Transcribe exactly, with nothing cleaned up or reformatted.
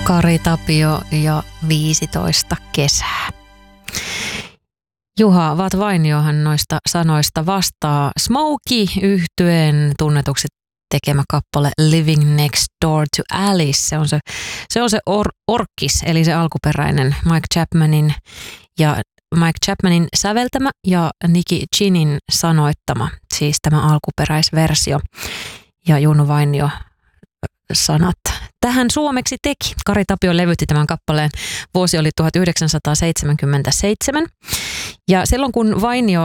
Kari Tapio ja viisitoista kesää. Juha Vainiohan noista sanoista vastaa. Smokey -yhtyeen tunnetuksi tekemä kappale Living Next Door to Alice. Se on se, se, on se or, orkkis, eli se alkuperäinen Mike Chapmanin ja Mike Chapmanin säveltämä ja Nicky Chinin sanoittama, siis tämä alkuperäisversio. Ja Juno Vainio sanat tähän suomeksi teki. Kari Tapio levytti tämän kappaleen. Vuosi oli tuhatyhdeksänsataaseitsemänkymmentäseitsemän. Ja silloin kun Vainio